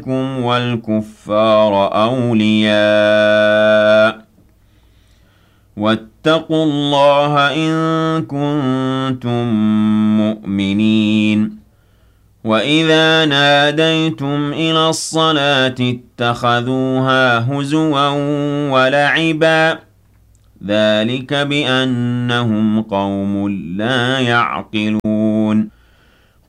والكفار أولياء واتقوا الله إن كنتم مؤمنين وإذا ناديتم إلى الصلاة اتخذوها هزوا ولعبا ذلك بأنهم قوم لا يعقلون